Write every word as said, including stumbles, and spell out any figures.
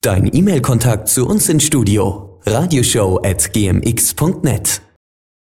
Dein E-Mail-Kontakt zu uns ins Studio radioshow at gmx punkt net.